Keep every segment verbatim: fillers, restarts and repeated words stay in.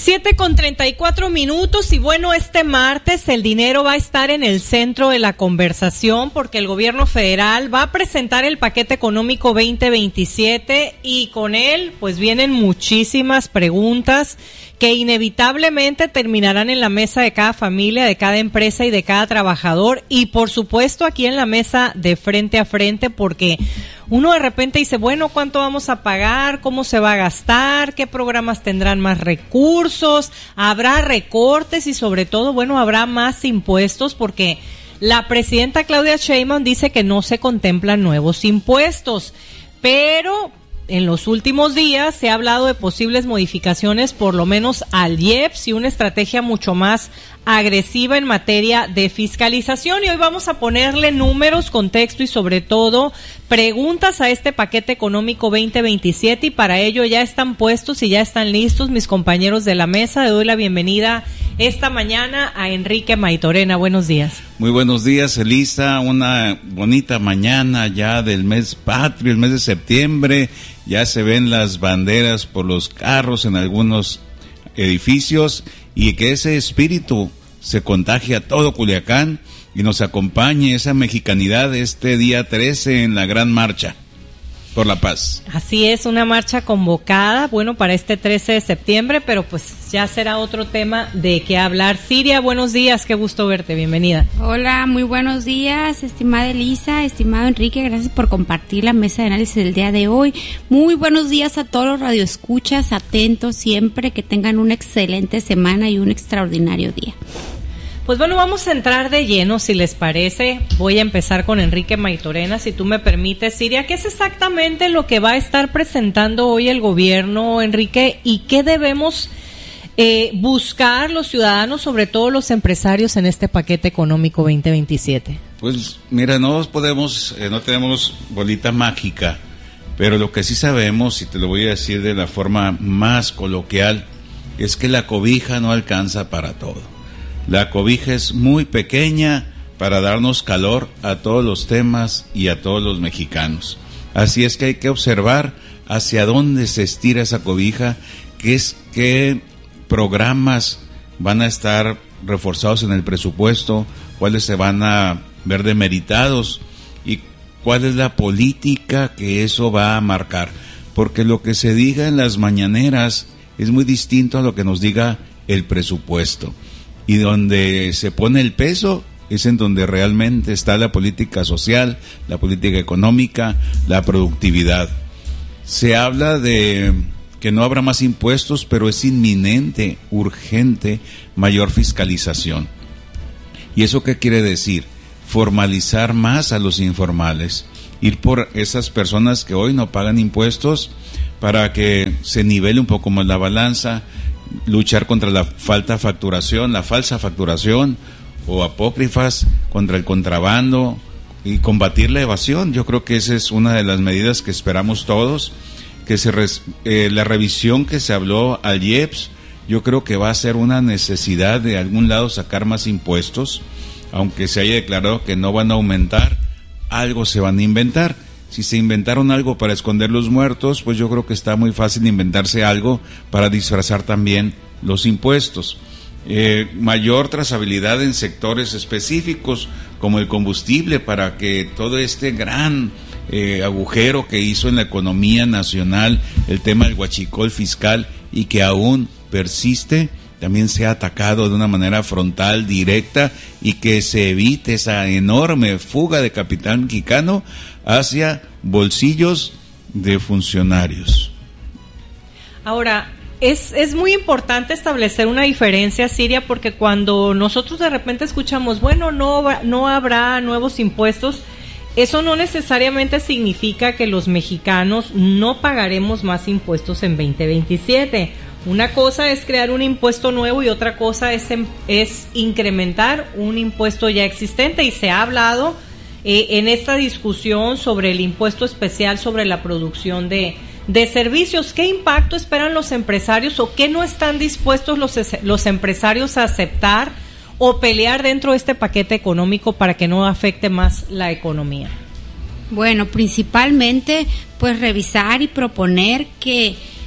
Siete con treinta y cuatro minutos y bueno, este martes el dinero va a estar en el centro de la conversación porque el gobierno federal va a presentar el paquete económico veinte veintisiete y con él pues vienen muchísimas preguntas que inevitablemente terminarán en la mesa de cada familia, de cada empresa y de cada trabajador y por supuesto aquí en la mesa de frente a frente porque uno de repente dice, bueno, ¿cuánto vamos a pagar? ¿Cómo se va a gastar? ¿Qué programas tendrán más recursos? ¿Habrá recortes? Y sobre todo, bueno, ¿habrá más impuestos? Porque la presidenta Claudia Sheinbaum dice que no se contemplan nuevos impuestos, pero en los últimos días se ha hablado de posibles modificaciones, por lo menos al I E P S y una estrategia mucho más agresiva en materia de fiscalización. Y hoy vamos a ponerle números, contexto y sobre todo preguntas a este paquete económico veinte veintisiete y para ello ya están puestos y ya están listos mis compañeros de la mesa. Le doy la bienvenida esta mañana a Enrique Maitorena. Buenos días. Muy buenos días, Elisa. Una bonita mañana ya del mes patrio, el mes de septiembre. Ya se ven las banderas por los carros en algunos edificios y que ese espíritu se contagie a todo Culiacán y nos acompañe esa mexicanidad este día trece en la gran marcha por la paz. Así es, una marcha convocada, bueno, para este trece de septiembre, pero pues ya será otro tema de qué hablar. Siria, buenos días, qué gusto verte, bienvenida. Hola, muy buenos días, estimada Elisa, estimado Enrique, gracias por compartir la mesa de análisis del día de hoy. Muy buenos días a todos los radioescuchas, atentos siempre, que tengan una excelente semana y un extraordinario día. Pues bueno, vamos a entrar de lleno, si les parece. Voy a empezar con Enrique Maitorena, si tú me permites. Siria, ¿qué es exactamente lo que va a estar presentando hoy el gobierno, Enrique? ¿Y qué debemos eh, buscar los ciudadanos, sobre todo los empresarios, en este paquete económico veinte veintisiete? Pues mira, no podemos, eh, no tenemos bolita mágica, pero lo que sí sabemos, y te lo voy a decir de la forma más coloquial, es que la cobija no alcanza para todo. La cobija es muy pequeña para darnos calor a todos los temas y a todos los mexicanos. Así es que hay que observar hacia dónde se estira esa cobija, qué es, qué programas van a estar reforzados en el presupuesto, cuáles se van a ver demeritados y cuál es la política que eso va a marcar. Porque lo que se diga en las mañaneras es muy distinto a lo que nos diga el presupuesto. Y donde se pone el peso es en donde realmente está la política social, la política económica, la productividad. Se habla de que no habrá más impuestos, pero es inminente, urgente, mayor fiscalización. ¿Y eso qué quiere decir? Formalizar más a los informales, ir por esas personas que hoy no pagan impuestos para que se nivele un poco más la balanza, luchar contra la falta facturación, la falsa facturación o apócrifas, contra el contrabando y combatir la evasión. Yo creo que esa es una de las medidas que esperamos todos, que se res, eh, la revisión que se habló al I E P S, yo creo que va a ser una necesidad de algún lado sacar más impuestos, aunque se haya declarado que no van a aumentar, algo se van a inventar. Si se inventaron algo para esconder los muertos, pues yo creo que está muy fácil inventarse algo para disfrazar también los impuestos. Eh, mayor trazabilidad en sectores específicos como el combustible para que todo este gran eh, agujero que hizo en la economía nacional, el tema del huachicol fiscal y que aún persiste, también sea atacado de una manera frontal, directa y que se evite esa enorme fuga de capital mexicano hacia bolsillos de funcionarios. Ahora, es, es muy importante establecer una diferencia, Siria, porque cuando nosotros de repente escuchamos, bueno, no, no habrá nuevos impuestos, eso no necesariamente significa que los mexicanos no pagaremos más impuestos en veinte veintisiete. Una cosa es crear un impuesto nuevo y otra cosa es, es incrementar un impuesto ya existente, y se ha hablado eh, en esta discusión sobre el impuesto especial sobre la producción de, de servicios. ¿Qué impacto esperan los empresarios o qué no están dispuestos los, los empresarios a aceptar o pelear dentro de este paquete económico para que no afecte más la economía? Bueno, principalmente pues revisar y proponer que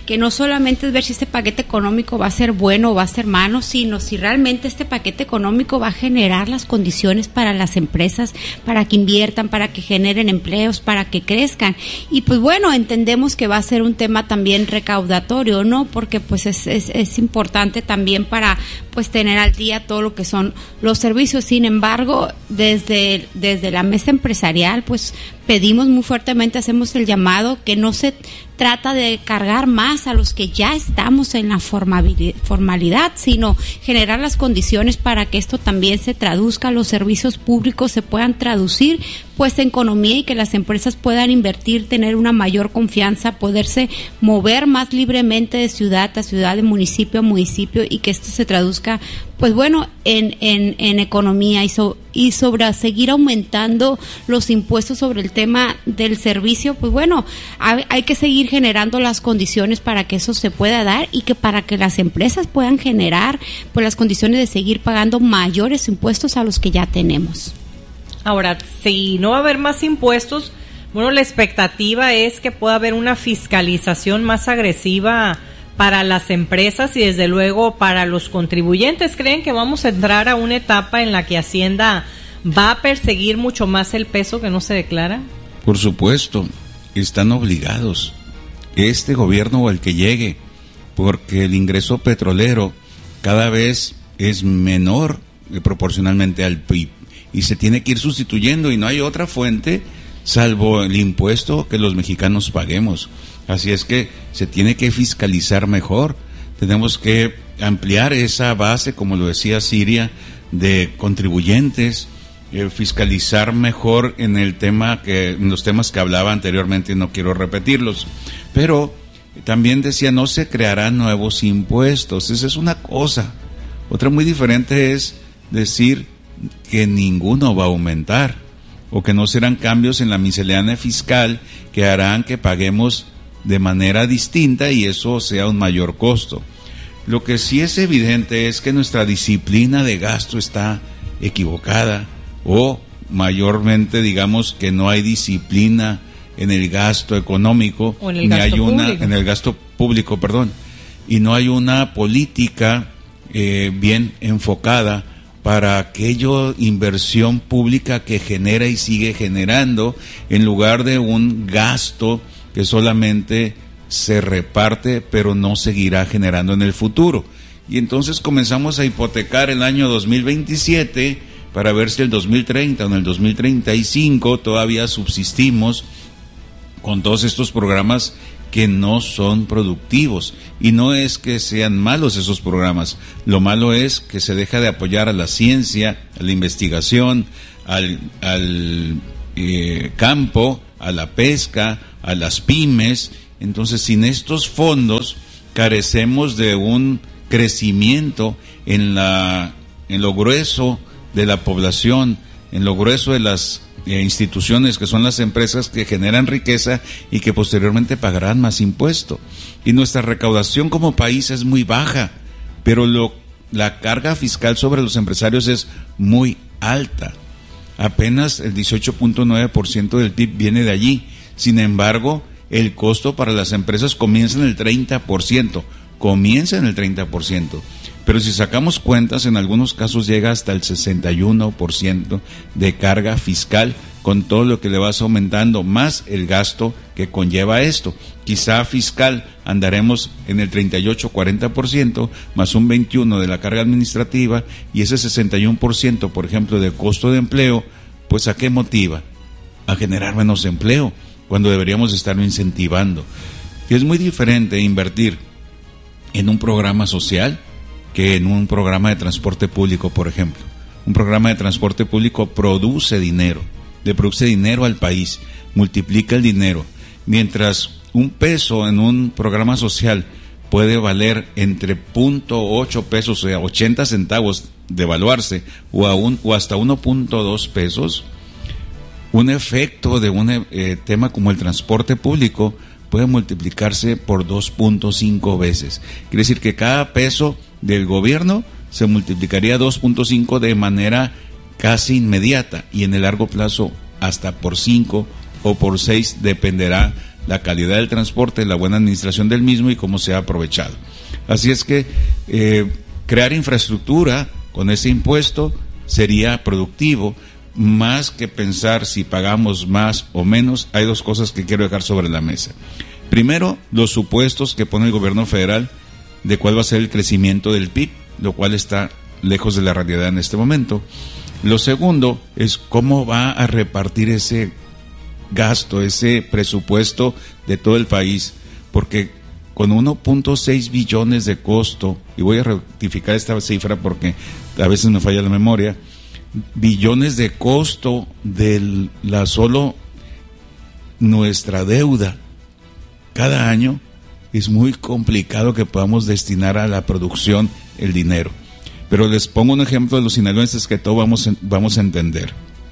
que no solamente es ver si este paquete económico va a ser bueno o va a ser malo, sino si realmente este paquete económico va a generar las condiciones para las empresas, para que inviertan, para que generen empleos, para que crezcan. Y pues bueno, entendemos que va a ser un tema también recaudatorio, ¿no? Porque pues es, es, es importante también para pues tener al día todo lo que son los servicios. Sin embargo, desde, desde la mesa empresarial, pues pedimos muy fuertemente, hacemos el llamado que no se trata de cargar más a los que ya estamos en la formalidad, sino generar las condiciones para que esto también se traduzca, los servicios públicos se puedan traducir pues en economía y que las empresas puedan invertir, tener una mayor confianza, poderse mover más libremente de ciudad a ciudad, de municipio a municipio, y que esto se traduzca pues bueno en, en, en economía y, so, y sobre seguir aumentando los impuestos sobre el tema del servicio. Pues bueno, hay, hay que seguir generando las condiciones para que eso se pueda dar y que para que las empresas puedan generar pues las condiciones de seguir pagando mayores impuestos a los que ya tenemos. Ahora, si no va a haber más impuestos, bueno, la expectativa es que pueda haber una fiscalización más agresiva para las empresas y desde luego para los contribuyentes. ¿Creen que vamos a entrar a una etapa en la que Hacienda va a perseguir mucho más el peso que no se declara? Por supuesto, están obligados, este gobierno o el que llegue, porque el ingreso petrolero cada vez es menor eh, proporcionalmente al P I B y se tiene que ir sustituyendo y no hay otra fuente salvo el impuesto que los mexicanos paguemos. Así es que se tiene que fiscalizar mejor, tenemos que ampliar esa base, como lo decía Siria, de contribuyentes, eh, fiscalizar mejor en el tema que, en los temas que hablaba anteriormente y no quiero repetirlos, pero también decía no se crearán nuevos impuestos, esa es una cosa. Otra muy diferente es decir que ninguno va a aumentar o que no serán cambios en la miscelánea fiscal que harán que paguemos de manera distinta y eso sea un mayor costo. Lo que sí es evidente es que nuestra disciplina de gasto está equivocada o mayormente digamos que no hay disciplina en el gasto económico o en el ni gasto hay una público. en el gasto público, perdón, y no hay una política eh, bien enfocada para aquella inversión pública que genera y sigue generando, en lugar de un gasto que solamente se reparte, pero no seguirá generando en el futuro. Y entonces comenzamos a hipotecar el año dos mil veintisiete para ver si el dos mil treinta o en el dos mil treinta y cinco todavía subsistimos con todos estos programas que no son productivos. Y no es que sean malos esos programas, lo malo es que se deja de apoyar a la ciencia, a la investigación, al, al eh, campo, a la pesca, a las pymes. Entonces, sin estos fondos carecemos de un crecimiento en la en lo grueso de la población, en lo grueso de las eh, instituciones que son las empresas que generan riqueza y que posteriormente pagarán más impuesto. Y nuestra recaudación como país es muy baja, pero lo, la carga fiscal sobre los empresarios es muy alta. Apenas el dieciocho punto nueve por ciento del P I B viene de allí. Sin embargo, el costo para las empresas comienza en el treinta por ciento, comienza en el treinta por ciento. Pero si sacamos cuentas, en algunos casos llega hasta el sesenta y uno por ciento de carga fiscal, con todo lo que le vas aumentando, más el gasto que conlleva esto. Quizá fiscal andaremos en el treinta y ocho a cuarenta por ciento, más un veintiuno por ciento de la carga administrativa, y ese sesenta y uno por ciento, por ejemplo, de costo de empleo, pues ¿a qué motiva? A generar menos empleo, cuando deberíamos estarlo incentivando. Y es muy diferente invertir en un programa social que en un programa de transporte público, por ejemplo. Un programa de transporte público produce dinero, le produce dinero al país, multiplica el dinero, mientras un peso en un programa social puede valer entre punto ocho pesos, o sea, ochenta centavos de evaluarse, o, a un, o hasta uno punto dos pesos. Un efecto de un eh, tema como el transporte público puede multiplicarse por dos punto cinco veces. Quiere decir que cada peso del gobierno se multiplicaría dos punto cinco de manera casi inmediata y en el largo plazo hasta por cinco o por seis, dependerá la calidad del transporte, la buena administración del mismo y cómo se ha aprovechado. Así es que eh, crear infraestructura con ese impuesto sería productivo, más que pensar si pagamos más o menos. Hay dos cosas que quiero dejar sobre la mesa. Primero, los supuestos que pone el gobierno federal de cuál va a ser el crecimiento del P I B, lo cual está lejos de la realidad en este momento. Lo segundo es cómo va a repartir ese gasto, ese presupuesto de todo el país, porque con uno punto seis billones de costo, y voy a rectificar esta cifra porque a veces me falla la memoria, billones de costo de la solo nuestra deuda cada año, es muy complicado que podamos destinar a la producción el dinero. Pero les pongo un ejemplo de los sinaloenses que todos vamos, vamos a entender.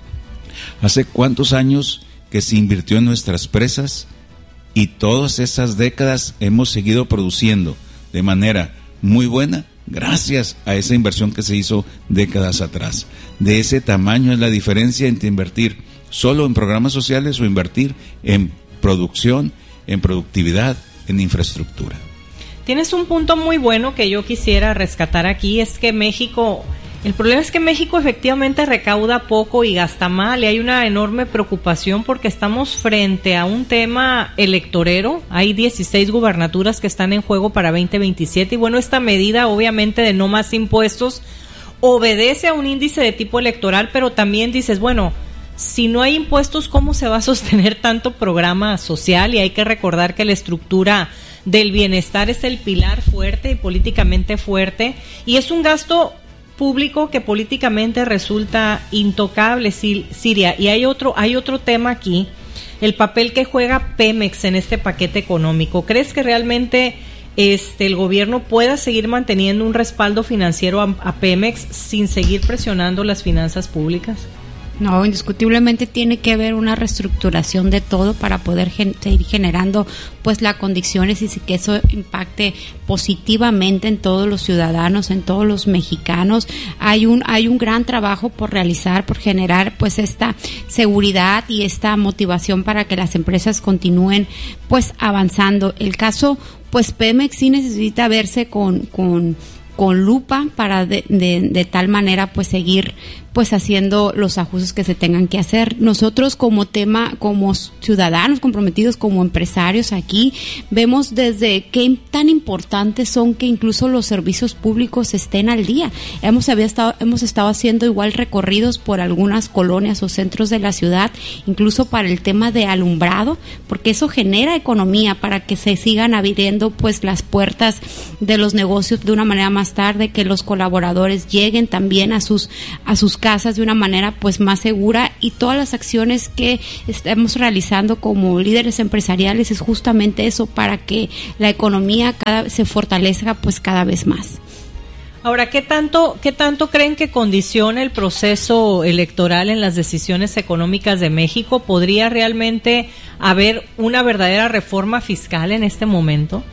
¿Hace cuántos años que se invirtió en nuestras presas? Y todas esas décadas hemos seguido produciendo de manera muy buena gracias a esa inversión que se hizo décadas atrás. De ese tamaño es la diferencia entre invertir solo en programas sociales o invertir en producción, en productividad, en infraestructura. Tienes un punto muy bueno que yo quisiera rescatar aquí, es que México, el problema es que México efectivamente recauda poco y gasta mal, y hay una enorme preocupación porque estamos frente a un tema electorero. Hay dieciséis gubernaturas que están en juego para veinte veintisiete, y bueno, esta medida obviamente de no más impuestos obedece a un índice de tipo electoral, pero también dices, bueno, si no hay impuestos, ¿cómo se va a sostener tanto programa social? Y hay que recordar que la estructura del bienestar es el pilar fuerte y políticamente fuerte, y es un gasto público que políticamente resulta intocable, Siria. Y hay otro, hay otro tema aquí, el papel que juega Pemex en este paquete económico. ¿Crees que realmente este el gobierno pueda seguir manteniendo un respaldo financiero a, a Pemex sin seguir presionando las finanzas públicas? No, indiscutiblemente tiene que haber una reestructuración de todo para poder gen- seguir generando pues las condiciones y que eso impacte positivamente en todos los ciudadanos, en todos los mexicanos. Hay un hay un gran trabajo por realizar, por generar pues esta seguridad y esta motivación para que las empresas continúen pues avanzando. El caso pues Pemex sí necesita verse con con con lupa para de, de, de tal manera pues seguir pues haciendo los ajustes que se tengan que hacer. Nosotros como tema, como ciudadanos comprometidos, como empresarios aquí, vemos desde qué tan importantes son que incluso los servicios públicos estén al día. Hemos, había estado, hemos estado haciendo igual recorridos por algunas colonias o centros de la ciudad, incluso para el tema de alumbrado, porque eso genera economía para que se sigan abriendo pues las puertas de los negocios de una manera más tarde, que los colaboradores lleguen también a sus, a sus casas de una manera pues más segura, y todas las acciones que estamos realizando como líderes empresariales es justamente eso, para que la economía cada, se fortalezca pues cada vez más. Ahora, ¿qué tanto, qué tanto creen que condiciona el proceso electoral en las decisiones económicas de México? ¿Podría realmente haber una verdadera reforma fiscal en este momento?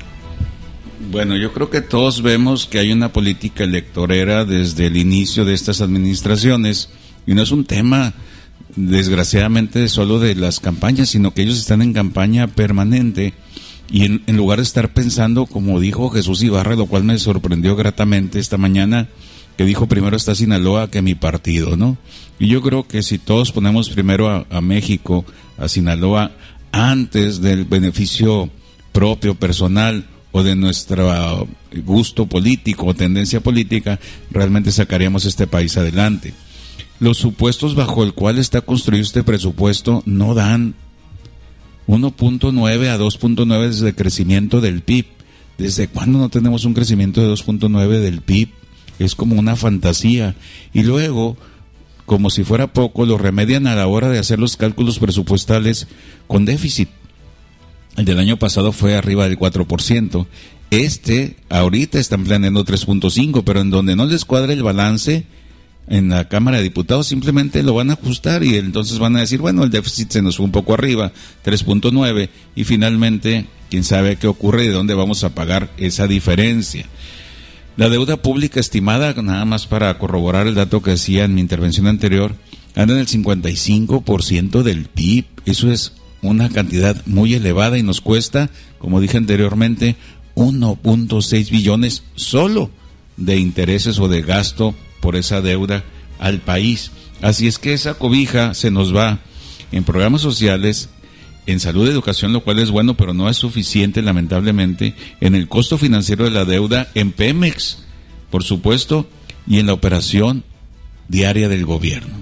Bueno, yo creo que todos vemos que hay una política electorera desde el inicio de estas administraciones, y no es un tema, desgraciadamente, solo de las campañas, sino que ellos están en campaña permanente, y en, en lugar de estar pensando, como dijo Jesús Ibarra, lo cual me sorprendió gratamente esta mañana, que dijo primero está Sinaloa que mi partido, ¿no? Y yo creo que si todos ponemos primero a, a México, a Sinaloa, antes del beneficio propio, personal, o de nuestro gusto político o tendencia política, realmente sacaríamos este país adelante. Los supuestos bajo el cual está construido este presupuesto no dan uno punto nueve a dos punto nueve de crecimiento del P I B. ¿Desde cuándo no tenemos un crecimiento de dos punto nueve del P I B? Es como una fantasía. Y luego, como si fuera poco, lo remedian a la hora de hacer los cálculos presupuestales con déficit. El del año pasado fue arriba del cuatro por ciento. Este, ahorita están planeando tres punto cinco, pero en donde no les cuadre el balance en la Cámara de Diputados, simplemente lo van a ajustar y entonces van a decir, bueno, el déficit se nos fue un poco arriba, tres punto nueve, y finalmente, quién sabe qué ocurre y de dónde vamos a pagar esa diferencia. La deuda pública estimada, nada más para corroborar el dato que decía en mi intervención anterior, anda en el cincuenta y cinco por ciento del P I B. Eso es una cantidad muy elevada y nos cuesta, como dije anteriormente, uno punto seis billones solo de intereses o de gasto por esa deuda al país. Así es que esa cobija se nos va en programas sociales, en salud y educación, lo cual es bueno, pero no es suficiente, lamentablemente, en el costo financiero de la deuda, en Pemex, por supuesto, y en la operación diaria del gobierno.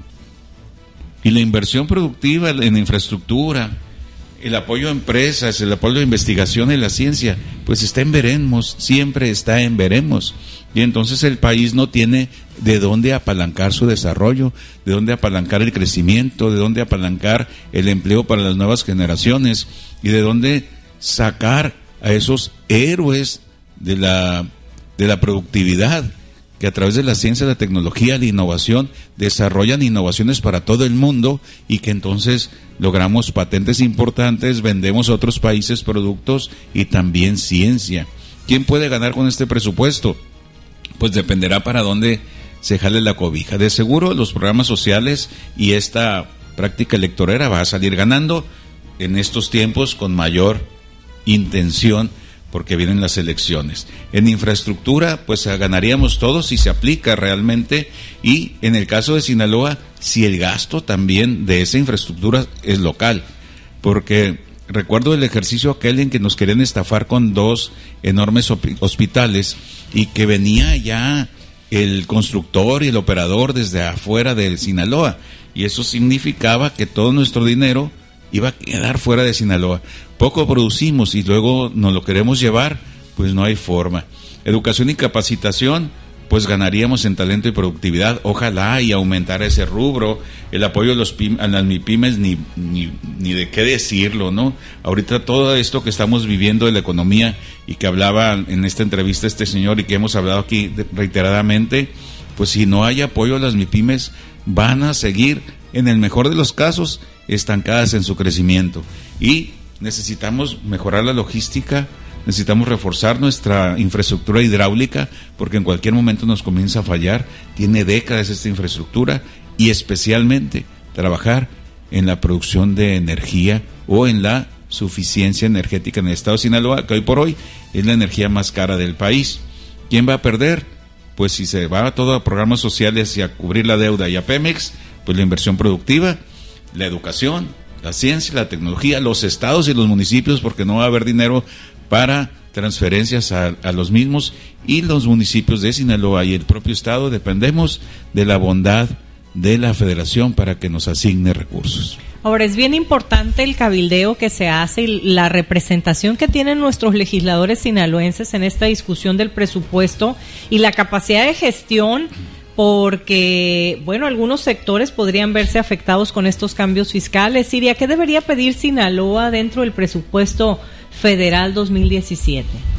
Y la inversión productiva en infraestructura, el apoyo a empresas, el apoyo a investigación en la ciencia, pues está en veremos, siempre está en veremos. Y entonces el país no tiene de dónde apalancar su desarrollo, de dónde apalancar el crecimiento, de dónde apalancar el empleo para las nuevas generaciones y de dónde sacar a esos héroes de la, de la productividad, que a través de la ciencia, la tecnología, la innovación, desarrollan innovaciones para todo el mundo y que entonces logramos patentes importantes, vendemos a otros países productos y también ciencia. ¿Quién puede ganar con este presupuesto? Pues dependerá para dónde se jale la cobija. De seguro los programas sociales y esta práctica electorera va a salir ganando en estos tiempos con mayor intención, porque vienen las elecciones. En infraestructura, pues ganaríamos todos si se aplica realmente, y en el caso de Sinaloa, si el gasto también de esa infraestructura es local, porque recuerdo el ejercicio aquel en que nos querían estafar con dos enormes hospitales y que venía ya el constructor y el operador desde afuera de Sinaloa, y eso significaba que todo nuestro dinero iba a quedar fuera de Sinaloa. Poco producimos y luego nos lo queremos llevar, pues no hay forma. Educación y capacitación, pues ganaríamos en talento y productividad, ojalá y aumentara ese rubro. El apoyo a, los pymes, a las MIPYMES, ni, ni, ni de qué decirlo, ¿no? Ahorita todo esto que estamos viviendo de la economía y que hablaba en esta entrevista este señor y que hemos hablado aquí reiteradamente, pues si no hay apoyo a las MIPYMES, van a seguir, en el mejor de los casos, estancadas en su crecimiento. Y necesitamos mejorar la logística, necesitamos reforzar nuestra infraestructura hidráulica, porque en cualquier momento nos comienza a fallar. Tiene décadas esta infraestructura, y especialmente trabajar en la producción de energía o en la suficiencia energética en el estado de Sinaloa, que hoy por hoy es la energía más cara del país. ¿Quién va a perder? Pues si se va todo a programas sociales y a cubrir la deuda y a Pemex, pues la inversión productiva, la educación, la ciencia, la tecnología, los estados y los municipios, porque no va a haber dinero para transferencias a, a los mismos, y los municipios de Sinaloa y el propio estado dependemos de la bondad de la federación para que nos asigne recursos. Ahora, es bien importante el cabildeo que se hace y la representación que tienen nuestros legisladores sinaloenses en esta discusión del presupuesto y la capacidad de gestión, porque, bueno, algunos sectores podrían verse afectados con estos cambios fiscales. Siria, ¿qué debería pedir Sinaloa dentro del presupuesto federal dos mil diecisiete?